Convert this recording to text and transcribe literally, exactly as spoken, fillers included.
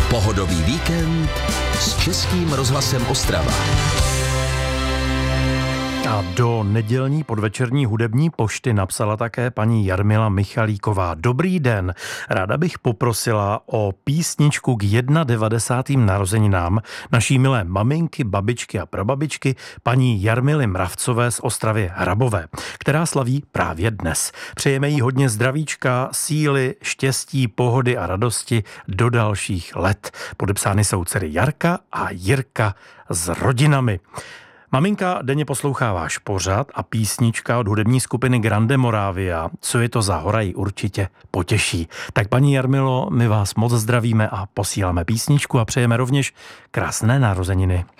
Pohodový víkend s Českým rozhlasem Ostrava. A do nedělní podvečerní hudební pošty napsala také paní Jarmila Michalíková. Dobrý den, ráda bych poprosila o písničku k devadesátým prvním narozeninám naší milé maminky, babičky a prababičky paní Jarmily Mravcové z Ostravy Hrabové, která slaví právě dnes. Přejeme jí hodně zdravíčka, síly, štěstí, pohody a radosti do dalších let. Podepsány jsou dcery Jarka a Jirka s rodinami. Maminka denně poslouchá váš pořad a písnička od hudební skupiny Grande Moravia, Co je to za hora, ji určitě potěší. Tak paní Jarmilo, my vás moc zdravíme a posíláme písničku a přejeme rovněž krásné narozeniny.